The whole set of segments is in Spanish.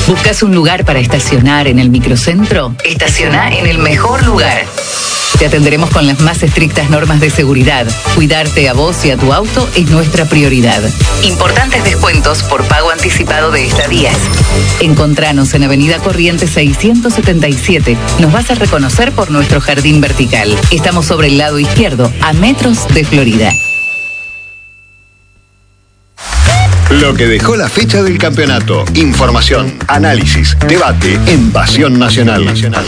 ¿Buscas un lugar para estacionar en el microcentro? Estaciona en el mejor lugar. Te atenderemos con las más estrictas normas de seguridad. Cuidarte a vos y a tu auto es nuestra prioridad. Importantes descuentos por pago anticipado de estadías. Encontranos en Avenida Corrientes 677. Nos vas a reconocer por nuestro jardín vertical. Estamos sobre el lado izquierdo, a metros de Florida. Lo que dejó la fecha del campeonato. Información, análisis, debate en Pasión Nacional.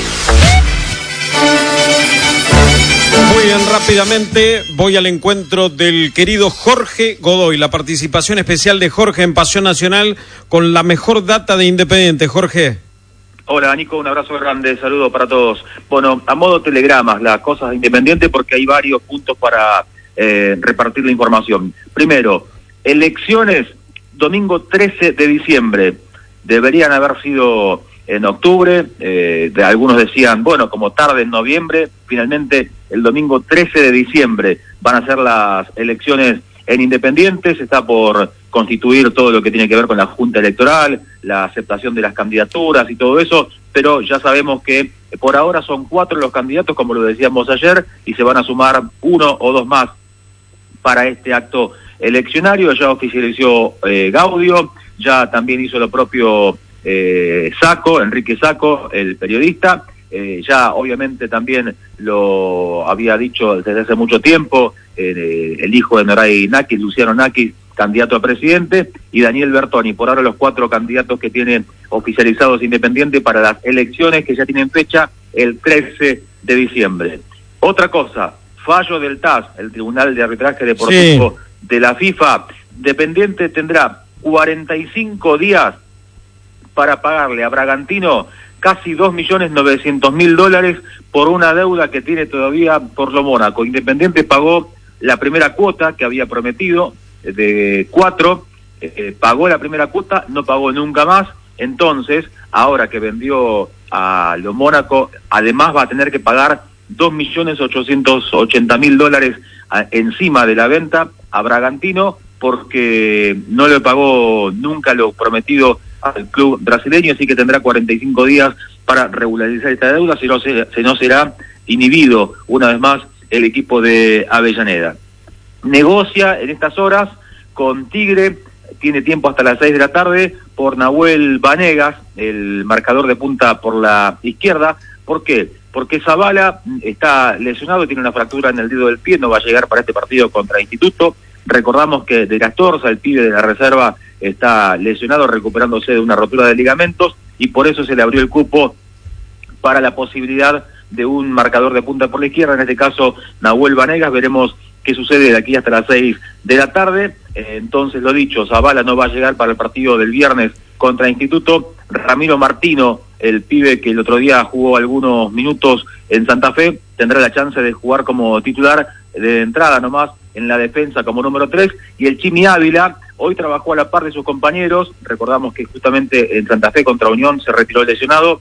Muy bien, rápidamente voy al encuentro del querido Jorge Godoy, la participación especial de Jorge en Pasión Nacional con la mejor data de Independiente. Jorge. Hola, Nico, un abrazo grande, saludo para todos. Bueno, a modo telegramas, las cosas de Independiente, porque hay varios puntos para repartir la información. Primero, elecciones, domingo 13 de diciembre. Deberían haber sido en octubre, algunos decían, bueno, como tarde en noviembre. Finalmente, el domingo 13 de diciembre van a ser las elecciones en Independiente. Se está por constituir todo lo que tiene que ver con la Junta Electoral, la aceptación de las candidaturas y todo eso, pero ya sabemos que por ahora son 4 los candidatos, como lo decíamos ayer, y se van a sumar 1 o 2 más para este acto eleccionario. Ya oficializó Gaudio, ya también hizo lo propio Sacco, Enrique Sacco, el periodista. Ya obviamente también lo había dicho desde hace mucho tiempo el hijo de Noray Nakis, Luciano Nakis, candidato a presidente, y Daniel Bertoni. Por ahora los 4 candidatos que tienen oficializados Independiente para las elecciones que ya tienen fecha el 13 de diciembre. Otra cosa, fallo del TAS, el Tribunal de Arbitraje Deportivo de la FIFA. Independiente tendrá 45 días para pagarle a Bragantino casi $2.900.000 por una deuda que tiene todavía por lo Mónaco. Independiente pagó la primera cuota que había prometido, de 4, pagó la primera cuota, no pagó nunca más. Entonces, ahora que vendió a lo Mónaco, además va a tener que pagar $2.880.000 encima de la venta a Bragantino, porque no le pagó nunca lo prometido al club brasileño, así que tendrá 45 días para regularizar esta deuda, si no será inhibido una vez más el equipo de Avellaneda. Negocia en estas horas con Tigre, tiene tiempo hasta las 6 de la tarde, por Nahuel Vanegas, el marcador de punta por la izquierda. ¿Por qué? Porque Zavala está lesionado, tiene una fractura en el dedo del pie, no va a llegar para este partido contra Instituto. Recordamos que de Castorza, el pibe de la reserva, está lesionado, recuperándose de una rotura de ligamentos, y por eso se le abrió el cupo para la posibilidad de un marcador de punta por la izquierda, en este caso Nahuel Vanegas. Veremos qué sucede de aquí hasta las 6 de la tarde. Entonces, lo dicho, Zavala no va a llegar para el partido del viernes contra Instituto. Ramiro Martino, el pibe que el otro día jugó algunos minutos en Santa Fe, tendrá la chance de jugar como titular de entrada nomás en la defensa como número 3, y el Chimi Ávila hoy trabajó a la par de sus compañeros. Recordamos que justamente en Santa Fe contra Unión se retiró lesionado,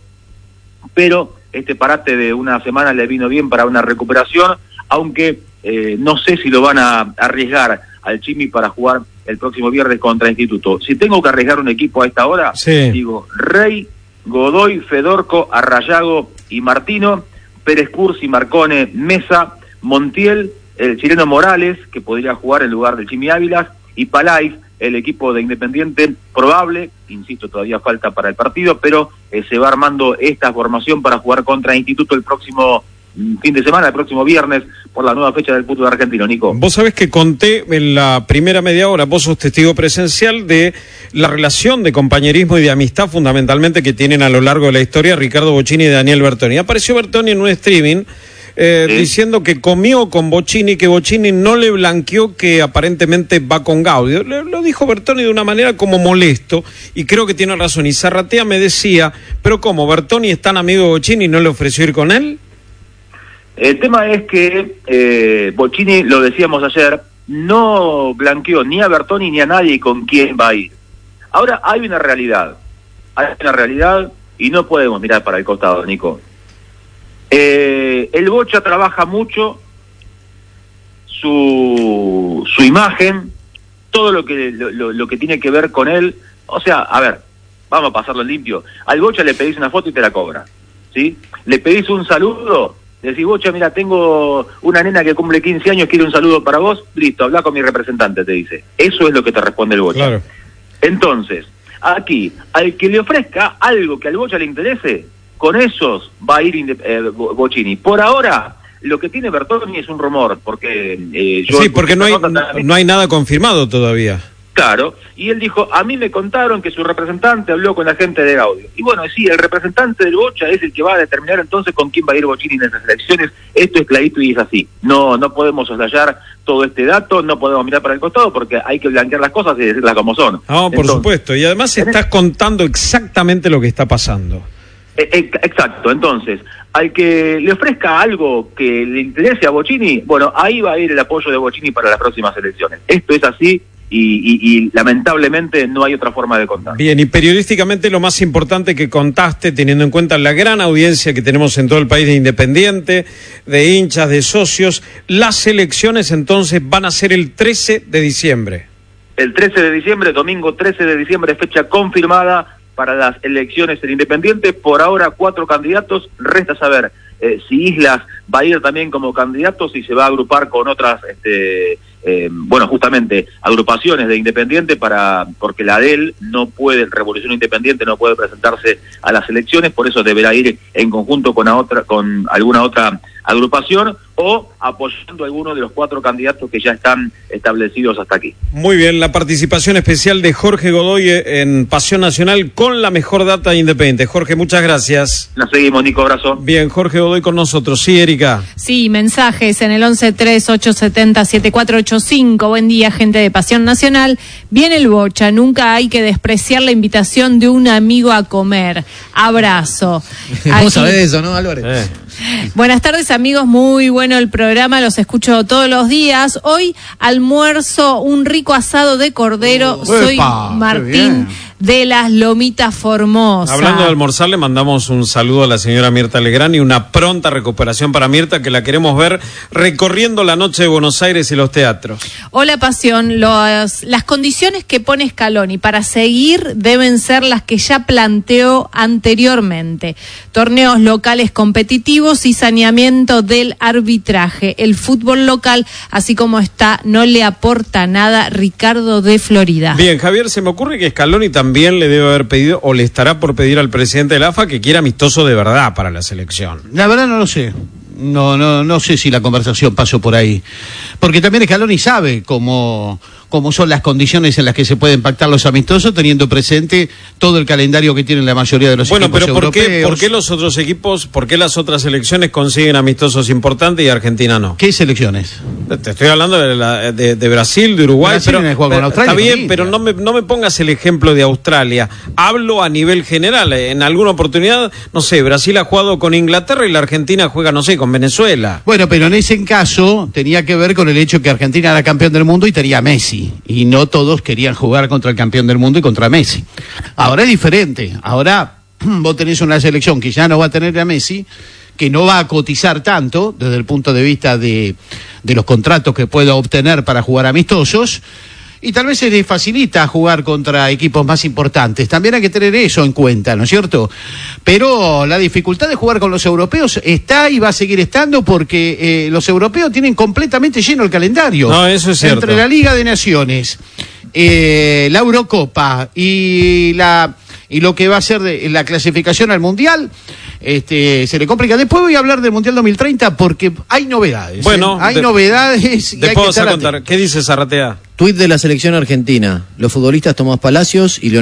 pero este parate de una semana le vino bien para una recuperación, aunque no sé si lo van a arriesgar al Chimi para jugar el próximo viernes contra Instituto. Si tengo que arriesgar un equipo a esta hora, digo Rey, Godoy, Fedorco, Arrayago y Martino, Pérez Cursi, Marcone, Mesa, Montiel, el chileno Morales, que podría jugar en lugar del Chimi Ávila, y Palais, el equipo de Independiente probable, insisto, todavía falta para el partido, pero se va armando esta formación para jugar contra Instituto el próximo fin de semana, el próximo viernes, por la nueva fecha del fútbol argentino. Nico, vos sabés que conté en la primera media hora, vos sos testigo presencial de la relación de compañerismo y de amistad fundamentalmente que tienen a lo largo de la historia Ricardo Bocchini y Daniel Bertoni. Apareció Bertoni en un streaming diciendo que comió con Bocchini, que Bocchini no le blanqueó que aparentemente va con Gaudio. Lo dijo Bertoni de una manera como molesto, y creo que tiene razón. Y Zarratea me decía, pero ¿cómo? ¿Bertoni es tan amigo de Bocchini y no le ofreció ir con él? El tema es que Bocchini, lo decíamos ayer, no blanqueó ni a Bertoni ni a nadie con quién va a ir. Ahora hay una realidad y no podemos mirar para el costado, Nico. El Bocha trabaja mucho su imagen, todo lo que tiene que ver con él. O sea, a ver, vamos a pasarlo en limpio. Al Bocha le pedís una foto y te la cobra, ¿sí? Le pedís un saludo, decís, Bocha, mira, tengo una nena que cumple 15 años, quiere un saludo para vos, listo, habla con mi representante, te dice. Eso es lo que te responde el Bocha. Claro. Entonces, aquí, al que le ofrezca algo que al Bocha le interese, con esos va a ir Bocini. Por ahora, lo que tiene Bertoni es un rumor, porque sí, porque no hay nada confirmado todavía. Claro, y él dijo, a mí me contaron que su representante habló con la gente de Gaudio. Y bueno, sí, el representante del Bocha es el que va a determinar entonces con quién va a ir Bocini en esas elecciones. Esto es clarito y es así. No podemos soslayar todo este dato, no podemos mirar para el costado porque hay que blanquear las cosas y decirlas como son. No, por supuesto, y además estás contando exactamente lo que está pasando. Exacto, entonces, al que le ofrezca algo que le interese a Bocini, bueno, ahí va a ir el apoyo de Bocini para las próximas elecciones. Esto es así. Y lamentablemente no hay otra forma de contar. Bien, y periodísticamente lo más importante que contaste, teniendo en cuenta la gran audiencia que tenemos en todo el país de Independiente, de hinchas, de socios, las elecciones entonces van a ser el 13 de diciembre. El 13 de diciembre, domingo 13 de diciembre, fecha confirmada para las elecciones en Independiente. Por ahora 4 candidatos, resta saber si Islas va a ir también como candidato, si se va a agrupar con otras bueno, justamente agrupaciones de Independiente porque la ADEL no puede, Revolución Independiente no puede presentarse a las elecciones, por eso deberá ir en conjunto con alguna otra agrupación o apoyando a alguno de los 4 candidatos que ya están establecidos hasta aquí. Muy bien, la participación especial de Jorge Godoy en Pasión Nacional con la mejor data de Independiente. Jorge, muchas gracias. Nos seguimos, Nico, abrazo. Bien, Jorge Godoy con nosotros. Sí, Erika. Sí, mensajes en el 1138707485. Buen día, gente de Pasión Nacional. Viene el Bocha, nunca hay que despreciar la invitación de un amigo a comer. Abrazo. Vos sabés de eso, ¿no, Álvarez? Buenas tardes, amigos, muy bueno el programa, los escucho todos los días. Hoy almuerzo un rico asado de cordero. Soy Martín de las Lomitas Formosas. Hablando de almorzar, le mandamos un saludo a la señora Mirta Legrand y una pronta recuperación para Mirta, que la queremos ver recorriendo la noche de Buenos Aires y los teatros. Hola, Pasión, las condiciones que pone Scaloni para seguir deben ser las que ya planteó anteriormente: torneos locales competitivos y saneamiento del arbitraje. El fútbol local, así como está, no le aporta nada. Ricardo de Florida. Bien, Javier, se me ocurre que Scaloni también le debe haber pedido, o le estará por pedir al presidente de la AFA que quiera amistoso de verdad para la selección. La verdad no lo sé. No sé si la conversación pasó por ahí. Porque también Scaloni sabe cómo son las condiciones en las que se pueden pactar los amistosos, teniendo presente todo el calendario que tienen la mayoría de los equipos europeos. Bueno, pero ¿por qué los otros equipos, por qué las otras selecciones consiguen amistosos importantes y Argentina no? ¿Qué selecciones? Te estoy hablando de Brasil, de Uruguay, Brasil con Australia, está bien, pero no me pongas el ejemplo de Australia. Hablo a nivel general. En alguna oportunidad, no sé, Brasil ha jugado con Inglaterra y la Argentina juega, no sé, con Venezuela. Bueno, pero en ese caso tenía que ver con el hecho que Argentina era campeón del mundo y tenía a Messi. Y no todos querían jugar contra el campeón del mundo y contra Messi. Ahora es diferente. Ahora vos tenés una selección que ya no va a tener a Messi, que no va a cotizar tanto desde el punto de vista de los contratos que pueda obtener para jugar amistosos, y tal vez se le facilita jugar contra equipos más importantes. También hay que tener eso en cuenta, ¿no es cierto? Pero la dificultad de jugar con los europeos está y va a seguir estando, porque los europeos tienen completamente lleno el calendario. No, eso es cierto. Entre la Liga de Naciones, la Eurocopa y lo que va a ser la clasificación al Mundial, se le complica. Después voy a hablar del Mundial 2030 porque hay novedades. Bueno, hay novedades. Y después vas a contar. ¿Qué dice Zarratea? Tuit de la selección argentina. Los futbolistas Tomás Palacios y Leonardo